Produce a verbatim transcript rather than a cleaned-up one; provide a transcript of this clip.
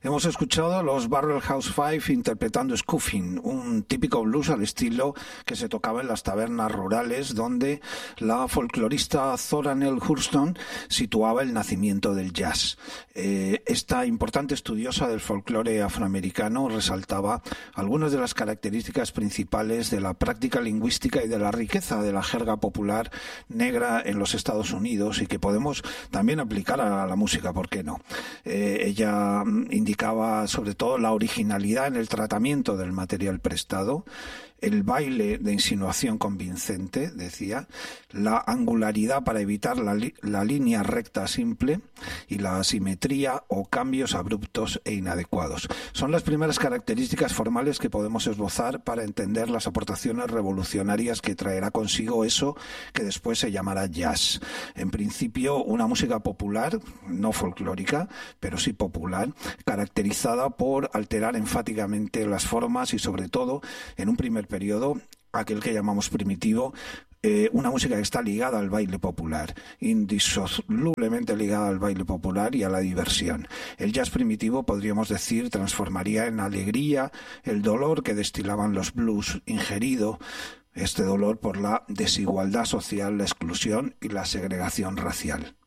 Hemos escuchado los Barrelhouse Five interpretando Scoffin, un típico blues al estilo que se tocaba en las tabernas rurales, donde la folclorista Zora Neale Hurston situaba el nacimiento del jazz. Eh, esta importante estudiosa del folclore afroamericano resaltaba algunas de las características principales de la práctica lingüística y de la riqueza de la jerga popular negra en los Estados Unidos, y que podemos también aplicar a la música, ¿por qué no? Eh, ella indicaba sobre todo la originalidad en el tratamiento del material prestado, el baile de insinuación convincente, decía, la angularidad para evitar la, li- la línea recta simple y la asimetría o cambios abruptos e inadecuados. Son las primeras características formales que podemos esbozar para entender las aportaciones revolucionarias que traerá consigo eso que después se llamará jazz. En principio, una música popular, no folclórica, pero sí popular, caracterizada por alterar enfáticamente las formas y, sobre todo, en un primer periodo, aquel que llamamos primitivo, eh, una música que está ligada al baile popular, indisolublemente ligada al baile popular y a la diversión. El jazz primitivo, podríamos decir, transformaría en alegría el dolor que destilaban los blues, ingerido este dolor por la desigualdad social, la exclusión y la segregación racial.